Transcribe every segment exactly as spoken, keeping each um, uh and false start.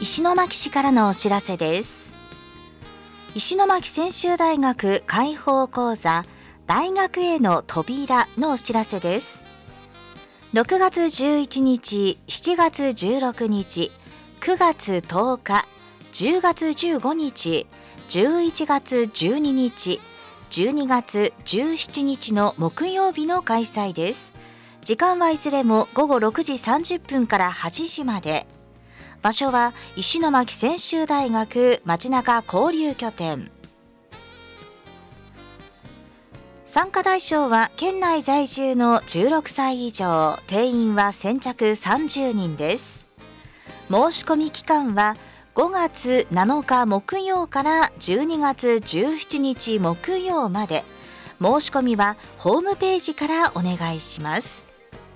石巻市からのお知らせです。石巻専修大学開放講座大学への扉のお知らせです。ろくがつじゅういちにち、しちがつじゅうろくにち、くがつとおか、じゅうがつじゅうごにち、じゅういちがつじゅうににち、じゅうにがつじゅうしちにちの木曜日の開催です。時間はいずれもごごろくじさんじゅっぷんからはちじまで。場所は石巻専修大学街中交流拠点。参加対象は県内在住のじゅうろくさい以上、定員は先着さんじゅうにんです。申し込み期間はごがつなのか木曜からじゅうにがつじゅうしちにち木曜まで。申し込みはホームページからお願いします。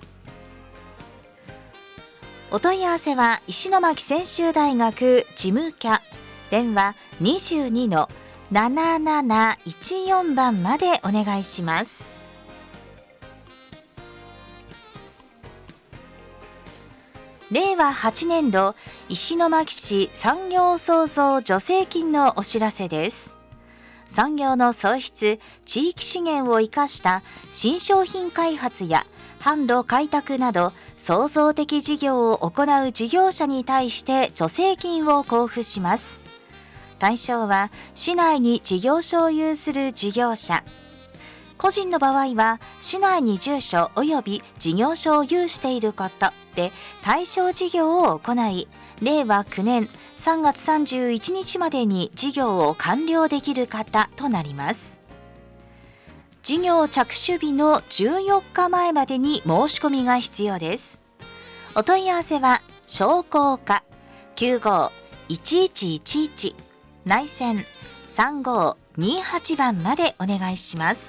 お問い合わせは石巻専修大学事務課、電話 にじゅうにのなななないちよん 番までお願いします。れいわはちねんど石巻市産業創造助成金のお知らせです。産業の創出、地域資源を生かした新商品開発や販路開拓など創造的事業を行う事業者に対して助成金を交付します。対象は市内に事業所を有する事業者。個人の場合は市内に住所及び事業所を有していることで対象事業を行い、れいわきゅうねんさんがつさんじゅういちにちまでに事業を完了できる方となります。事業着手日のじゅうよっかまえまでに申し込みが必要です。お問い合わせは商工課 きゅうごいちいちいちいち 内線さんごにはちばんまでお願いします。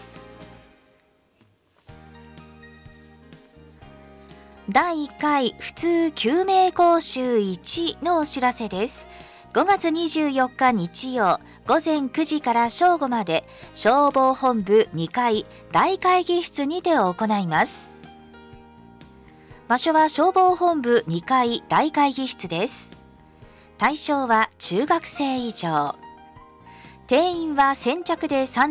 だいいっかい普通救命講習いちのお知らせです。ごがつにじゅうよっか日曜ごぜんくじから正午まで消防本部にかい大会議室にて行います。場所は消防本部にかい大会議室です。対象は中学生以上。定員は先着でさん